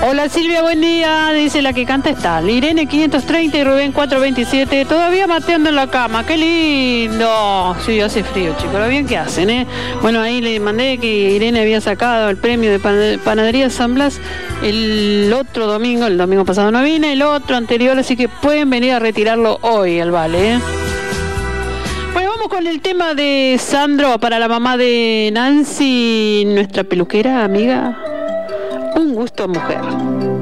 Hola Silvia, buen día, dice la que canta está. Irene 530 y Rubén 427, todavía mateando en la cama, qué lindo. Sí, hace frío, chicos, lo bien que hacen, ¿eh? Bueno, ahí le mandé que Irene había sacado el premio de Panadería San Blas el otro domingo, el domingo pasado no vine, el otro anterior, así que pueden venir a retirarlo hoy al vale, ¿eh? Bueno, vamos con el tema de Sandro para la mamá de Nancy, nuestra peluquera, amiga. Un gusto, mujer.